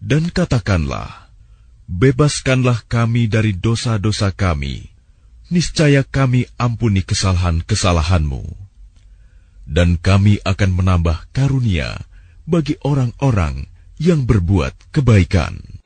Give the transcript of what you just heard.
Dan katakanlah, bebaskanlah kami dari dosa-dosa kami, niscaya kami ampuni kesalahan-kesalahanmu. Dan kami akan menambah karunia bagi orang-orang yang berbuat kebaikan.